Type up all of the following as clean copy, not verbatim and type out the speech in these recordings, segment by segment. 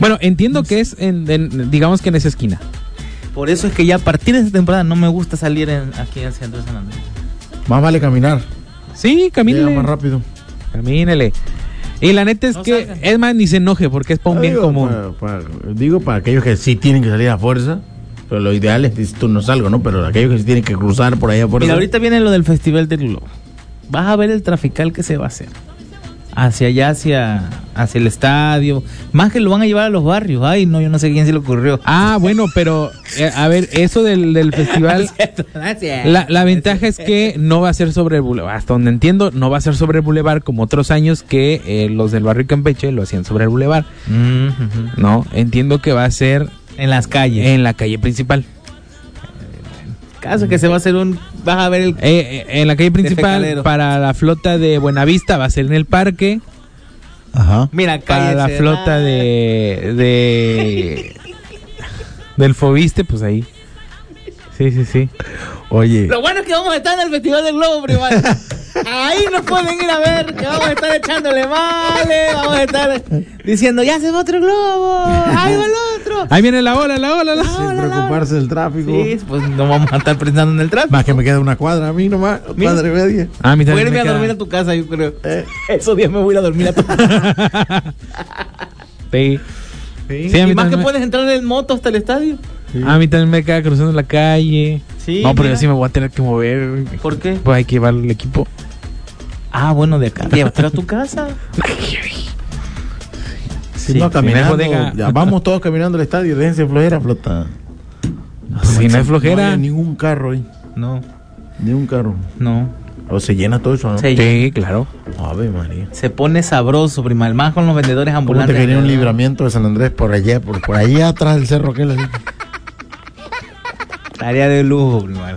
Bueno, entiendo que es, digamos que en esa esquina. Por eso es que ya a partir de esta temporada no me gusta salir aquí al centro de San Andrés. Más vale caminar. Sí, camínele. Llega más rápido. Camínele. Y la neta es No que, salgan. es más, ni se enoje porque es para un bien común. Para aquellos que sí tienen que salir a fuerza, pero lo ideal es que tú no salgo, ¿no? Pero aquellos que sí tienen que cruzar por ahí a fuerza. Mira, ahorita viene lo del Festival del Globo. Vas a ver el trafical que se va a hacer. Hacia allá, hacia el estadio. Más que lo van a llevar a los barrios. Ay, no, yo no sé quién se le ocurrió. Ah, bueno, pero, a ver, eso del festival, la ventaja es que no va a ser sobre el bulevar. Hasta donde entiendo, no va a ser sobre el bulevar como otros años que los del barrio Campeche lo hacían sobre el bulevar. No, entiendo que va a ser en las calles. en la calle principal. Caso que se va a hacer vas a ver En la calle principal, Fecalero. para la flota de Buenavista va a ser en el parque. Ajá. Mira, Para la flota del Fobiste, pues ahí. Sí. Oye. Lo bueno es que vamos a estar en el Festival del Globo, privado. Ahí nos pueden ir a ver, que vamos a estar echándole vale, vamos a estar diciendo, ya se va otro globo, ahí va el otro. Ahí viene la ola. Sin preocuparse del tráfico. Sí, pues no vamos a estar pensando en el tráfico. Más que me queda una cuadra a mí nomás. Mira. Cuadra y media. Ah, mi Voy a irme a dormir a tu casa, yo creo. Esos días me voy a ir a dormir a tu casa. Sí. Sí, a mí y más que también puedes entrar en moto hasta el estadio. A mí también me queda cruzando la calle. Sí, no, pero mira. yo sí me voy a tener que mover. ¿Por qué? Pues hay que llevar el equipo. Ah, bueno, de acá. Llévatelo a tu casa. Si no, caminando. bodega. Ya vamos todos caminando al estadio. Déjense flojera, flota. Si no hay flojera. No hay ningún carro ahí. No, Ni un carro. no. O se llena todo eso, ¿no? Se- Sí, claro. Ave María. Se pone sabroso, primal. Más con los vendedores ¿Cómo ambulantes. te quería un libramiento de San Andrés por allá, por allá atrás del cerro aquel? Así? Área de lujo, primal.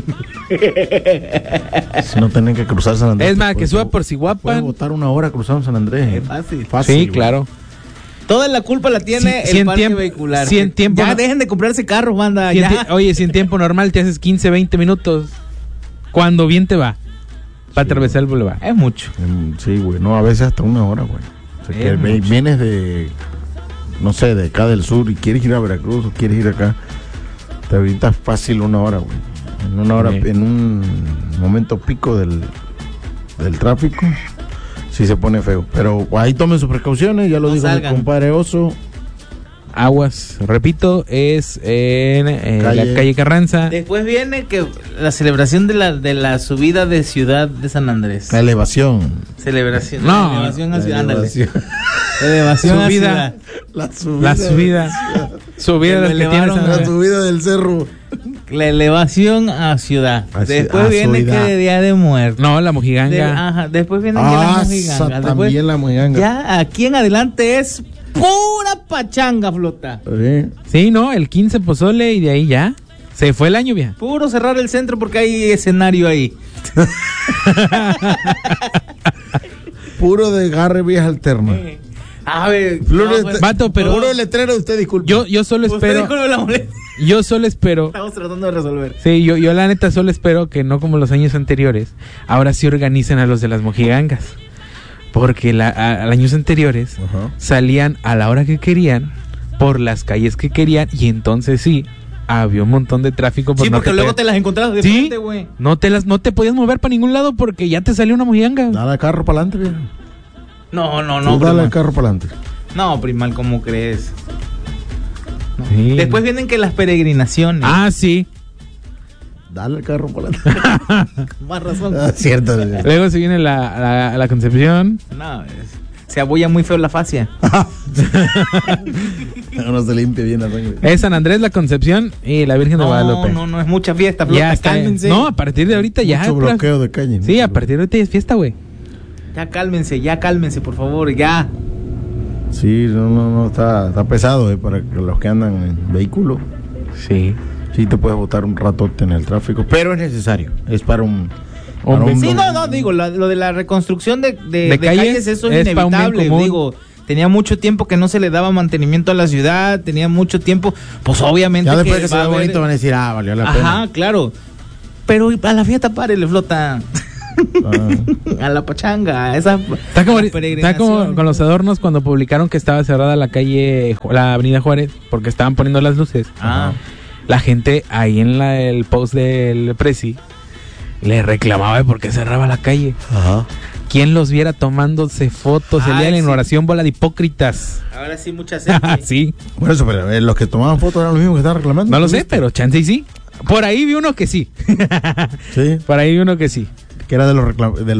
Si no tienen que cruzar San Andrés. Es más, que pues, suba por puedes Siguapan. botar una hora cruzando San Andrés. Es fácil. Fácil, Sí, güey. claro. Toda la culpa la tiene Si el en parque tiempo- vehicular. si en tiempo ya no- dejen de comprarse carros, banda. Si en Ya. oye, si en tiempo normal te haces 15, 20 minutos, cuando bien te va, para atravesar el bulevar. Es mucho. Sí, güey. No, a veces hasta una hora, güey. O sea, que Es mucho. vienes de, no sé, de acá del sur y quieres ir a Veracruz o quieres ir acá, te avientas fácil una hora, güey. En una hora, Sí. en un momento pico del tráfico, sí se pone feo. Pero ahí tomen sus precauciones, ya lo No dijo mi salgan. compadre Oso. Aguas, repito, es en la calle Carranza. Después viene que la celebración de la subida de Ciudad de San Andrés. La elevación. Celebración. No, Elevación a la Ciudad. Ándale. elevación. Elevación a Subida. Ciudad. La La subida de las que tienes. elevaron, La subida del cerro. La elevación a Ciudad. Después a viene Ciudad. que de Día de Muertos. No, la mojiganga. Ajá, después viene que la mojiganga. Después, También la mojiganga. ya aquí en adelante es pura pachanga, flota. Sí. Sí, no, el 15 pozole y de ahí ya. Se fue el año, vieja. Puro cerrar el centro porque hay escenario ahí. Puro desgarre vías alternas. A ver, Vato, pero Puro letrero, usted disculpe. yo solo espero, la molestia. yo solo espero. Estamos tratando de resolver. Sí, yo la neta solo espero que no como los años anteriores, ahora sí organicen a los de las mojigangas. Porque a años anteriores Ajá. salían a la hora que querían, por las calles que querían, y entonces sí, había un montón de tráfico. Sí, porque luego te las encontrabas de Sí, frente, güey. no te podías mover para ningún lado porque ya te salió una mojiganga. Dale el carro para adelante, viejo. No, Tú dale primal. el carro para adelante. No, primal, ¿cómo crees? No. Sí. Después vienen que las peregrinaciones. Ah, sí. Dale el carro para adelante. Más razón. Cierto. Luego se viene la Concepción. No, se abolla muy feo la fascia. No se limpia bien la sangre. Es San Andrés, la Concepción y la Virgen de Guadalupe. No, es mucha fiesta, flota, Ya está. cálmense. No, a partir de ahorita ya. Mucho bloqueo de calle. Sí, a partir de ahorita ya es fiesta, güey. Ya cálmense, por favor, ya. Sí, no, está pesado, para los que andan en vehículo. Sí. Sí, te puedes botar un ratote en el tráfico, pero es necesario. Es para un... Hombre, Sí, no, digo, lo de la reconstrucción de calles eso es es pa' un bien inevitable. común. Digo, tenía mucho tiempo que no se le daba mantenimiento a la ciudad, tenía mucho tiempo, pues obviamente Ya después que se va ve a haber- bonito van a decir, valió la pena. Ajá, claro. Pero a la fiesta párele, flota. A la pachanga, a esa Está como con los adornos cuando publicaron que estaba cerrada la calle, la avenida Juárez, porque estaban poniendo las luces. La gente ahí en el post del Prezi le reclamaba de por qué cerraba la calle. Ajá. ¿Quién los viera tomándose fotos el día de la inauguración? Bola de hipócritas. Ahora sí, mucha gente. Sí. Por eso, pero los que tomaban fotos eran los mismos que estaban reclamando. No lo sé, pero chance y sí. Por ahí vi uno que sí. Sí. Por ahí vi uno que sí. Que era de los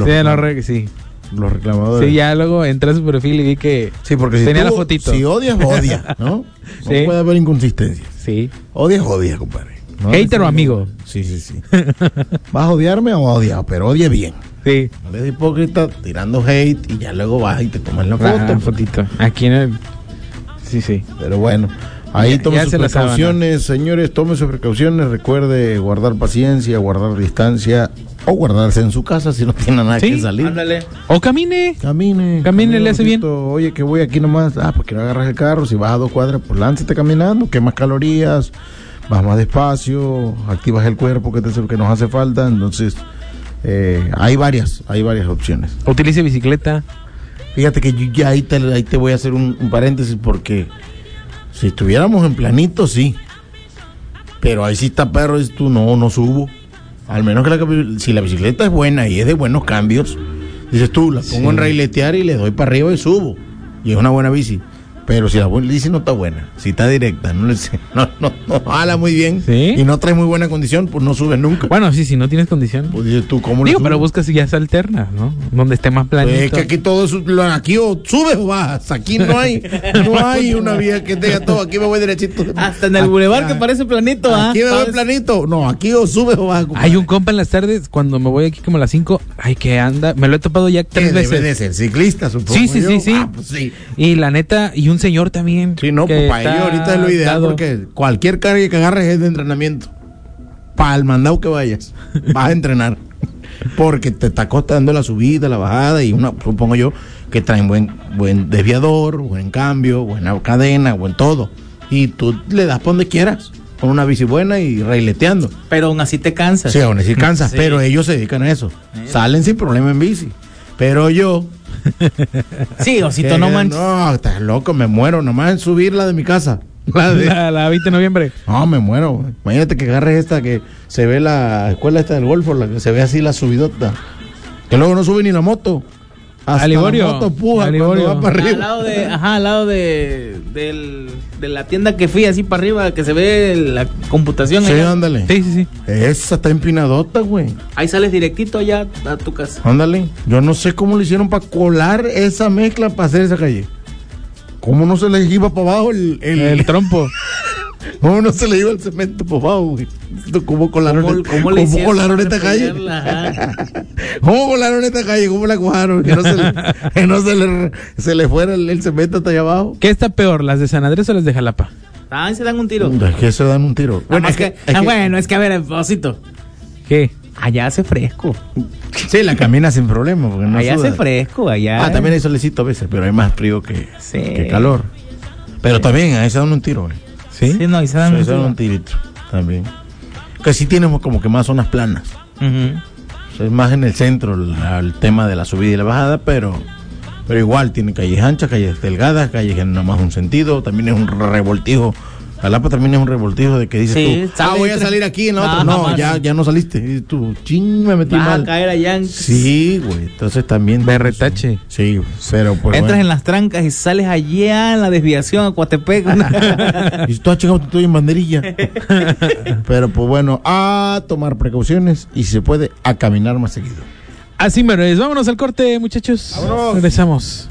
Sí. Los reclamadores. Sí, ya luego entré a su perfil y vi que porque si tenía la fotito. Si odias, odias, ¿no? Sí. No puede haber inconsistencia. Sí. Odias, compadre. ¿No? ¿Hater o amigo? Sí. ¿Vas a odiarme o odiar? Pero odia bien. Sí. No eres hipócrita tirando hate y ya luego vas y te tomas la foto. Fotito. Aquí en el... Sí. Pero bueno, ahí tomen sus se la precauciones, señores, tomen sus precauciones. Recuerde guardar paciencia, guardar distancia o guardarse en su casa si no tiene nada que salir. Ándale. O camine. Camine, le hace bien. Oye, que voy aquí nomás. Porque no agarras el carro. Si vas a 2 cuadras, pues lánzate caminando, quemas calorías, vas más despacio, activas el cuerpo que nos hace falta. Entonces, hay varias opciones. Utilice bicicleta. Fíjate que yo ya ahí te voy a hacer un paréntesis, porque si estuviéramos en planito, sí. Pero ahí sí está perro, es tú, no subo. Al menos que si la bicicleta es buena y es de buenos cambios, dices tú, la pongo en railetear y le doy para arriba y subo. Y es una buena bici. Pero si la bici no está buena, si está directa, no jala muy bien, ¿sí? Y no trae muy buena condición, pues no subes nunca. Bueno, sí, si no tienes condición. Pues dices tú, ¿cómo Digo, pero buscas guías alternas, ¿no? Donde esté más planito. Pues es que aquí todo eso, aquí o subes o bajas. Aquí no hay una vía que tenga todo. Aquí me voy derechito. Hasta en el bulevar que parece planito, Aquí me voy planito. No, aquí o subes o bajas. Hay un compa en las tardes, cuando me voy aquí como a las 5, ay, que anda, me lo he topado ya 3 veces. Debe de ser ciclista, supongo. Sí. Pues sí. Y la neta, y un señor también. Sí, no, pues para ellos ahorita es lo ideal, porque cualquier carga que agarres es de entrenamiento. Para el mandado que vayas, vas a entrenar. Porque te está costando la subida, la bajada, y supongo yo que traen buen desviador, buen cambio, buena cadena, buen todo. Y tú le das por donde quieras, con una bici buena y raileteando. Pero aún así te cansas. Sí, aún así cansas, sí. Pero ellos se dedican a eso. Salen sin problema en bici. Pero yo... Sí, Osito, no manches. No, estás loco, me muero nomás en subirla de mi casa. La 20 de noviembre. No, me muero. Imagínate que agarres esta que se ve la escuela esta del Golfo, la que se ve así la subidota. Que luego no sube ni la moto. Hasta Aliborio. la moto puja cuando va para arriba. Al lado de la tienda que fui, así para arriba, que se ve la computación. Sí, ándale. Sí. Esa está empinadota, güey. Ahí sales directito allá a tu casa. Ándale. Yo no sé cómo le hicieron para colar esa mezcla para hacer esa calle. ¿Cómo no se le iba para abajo el trompo? ¿Cómo no se le iba el cemento para abajo, güey? ¿Cómo colaron esta calle? ¿Cómo colaron esta calle? ¿Cómo la cojaron? Que no se le fuera el cemento hasta allá abajo. ¿Qué está peor, las de San Andrés o las de Jalapa? Se dan un tiro. Es que se dan un tiro. Bueno, es que a ver, Osito. ¿Qué? Allá hace fresco. Sí, la camina sin problema. Porque no allá suda. hace fresco, allá. También hay solecito a veces, pero hay más frío que calor. Pero también ahí se dan un tiro, güey. ¿Sí? Sí, no, ahí se dan un tirito también. Que sí tenemos como que más zonas planas. O sea, es más en el centro el tema de la subida y la bajada, pero igual tiene calles anchas, calles delgadas, calles que no más un sentido. También es un revoltijo. Jalapa también es un revoltijo de que dices tú, voy a salir aquí en la otra. No, ya no saliste. Y tú, me metí mal. A caer allá. Sí, güey. Entonces también. De retache. Sí, pero pues. Entras en las trancas y sales allá en la desviación a Coatepec. Y tú has llegado, estoy en banderilla. Pero pues bueno, a tomar precauciones y si se puede, a caminar más seguido. Así mero es. Vámonos al corte, muchachos. Vámonos. Regresamos.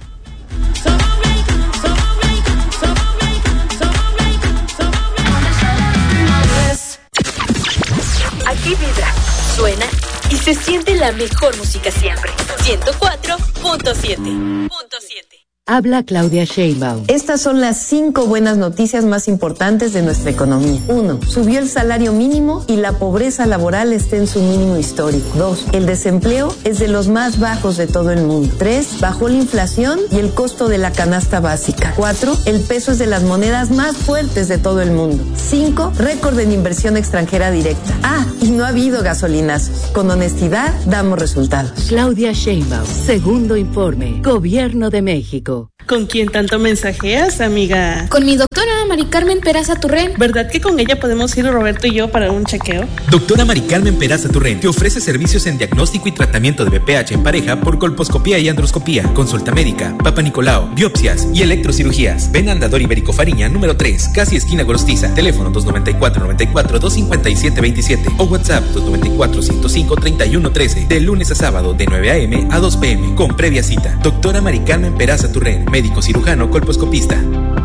Aquí vibra, suena y se siente la mejor música siempre. 104.7. Habla Claudia Sheinbaum. Estas son las 5 buenas noticias más importantes de nuestra economía. 1. Subió el salario mínimo y la pobreza laboral está en su mínimo histórico. 2. El desempleo es de los más bajos de todo el mundo. 3. Bajó la inflación y el costo de la canasta básica. 4. El peso es de las monedas más fuertes de todo el mundo. 5. Récord en inversión extranjera directa. Y no ha habido gasolinazos. Con honestidad damos resultados. Claudia Sheinbaum, segundo informe, Gobierno de México. ¿Con quién tanto mensajeas, amiga? Con mi doctora Mari Carmen Peraza Turren. ¿Verdad que con ella podemos ir Roberto y yo para un chequeo? Doctora Mari Carmen Peraza Turren te ofrece servicios en diagnóstico y tratamiento de BPH en pareja por colposcopía y androscopía, consulta médica, Papa Nicolau, biopsias y electrocirugías. Ven a Andador Ibérico Fariña, número 3, casi esquina Gorostiza. Teléfono 294-94-257-27 o WhatsApp 294-105-3113. De lunes a sábado de 9 a.m. a 2 p.m. con previa cita. Doctora Mari Carmen Peraza Turren, médico cirujano colposcopista.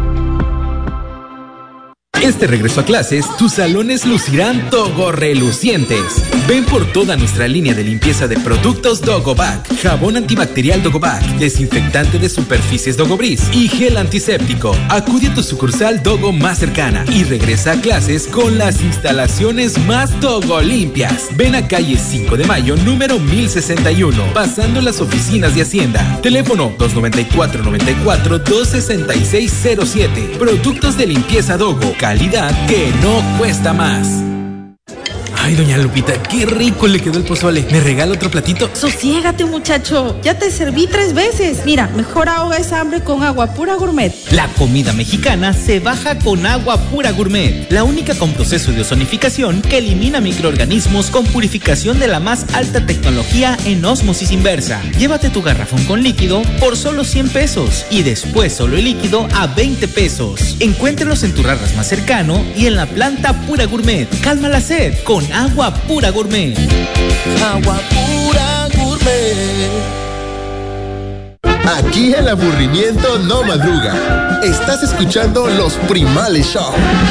Este regreso a clases, tus salones lucirán togorrelucientes. Ven por toda nuestra línea de limpieza de productos Dogovac, jabón antibacterial Dogovac, desinfectante de superficies Dogobris y gel antiséptico. Acude a tu sucursal Dogo más cercana y regresa a clases con las instalaciones más Dogo limpias. Ven a calle 5 de Mayo, número 1061, pasando las oficinas de Hacienda. Teléfono 294-266-07. Productos de limpieza Dogo. Calidad que no cuesta más. Ay, doña Lupita, qué rico le quedó el pozole. ¿Me regala otro platito? Sosiégate, muchacho. Ya te serví 3 veces. Mira, mejor ahoga esa hambre con Agua Pura Gourmet. La comida mexicana se baja con Agua Pura Gourmet. La única con proceso de ozonificación que elimina microorganismos con purificación de la más alta tecnología en ósmosis inversa. Llévate tu garrafón con líquido por solo 100 pesos y después solo el líquido a 20 pesos. Encuéntrelos en tu Rarras más cercano y en la planta Pura Gourmet. Calma la sed con Agua Pura Gourmet. Agua Pura Gourmet. Aquí el aburrimiento no madruga. Estás escuchando Los Primales Show.